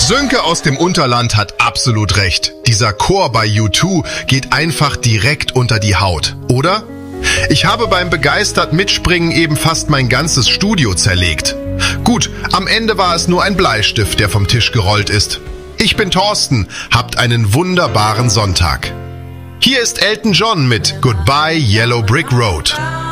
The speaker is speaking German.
Sönke aus dem Unterland hat absolut recht. Dieser Chor bei U2 geht einfach direkt unter die Haut, oder? Ich habe beim begeistert Mitspringen eben fast mein ganzes Studio zerlegt. Gut, am Ende war es nur ein Bleistift, der vom Tisch gerollt ist. Ich bin Thorsten, habt einen wunderbaren Sonntag. Hier ist Elton John mit Goodbye Yellow Brick Road.